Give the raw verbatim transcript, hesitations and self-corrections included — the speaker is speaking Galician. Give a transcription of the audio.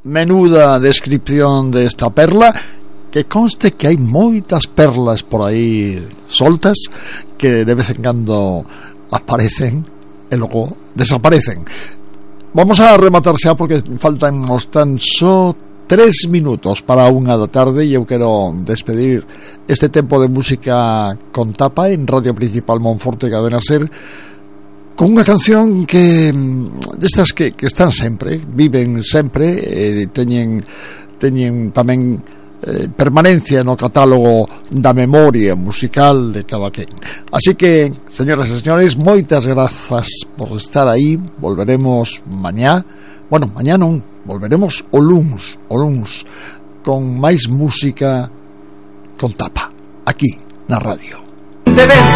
menuda descripción de esta perla, que conste que hai moitas perlas por aí soltas que de vez en cando aparecen e logo desaparecen. Vamos a rematar xa porque faltan nos tan só tres minutos para unha da tarde e eu quero despedir este tempo de música con tapa en Radio Principal Monforte Cadena Ser con unha canción que destas que, que están sempre, viven sempre, eh, teñen teñen tamén eh, permanencia no catálogo da memoria musical de cada quen. Así que, señoras e señores, moitas grazas por estar aí. Volveremos mañá, bueno, mañá non, volveremos o luns, o luns con máis música con tapa aquí na radio. Debes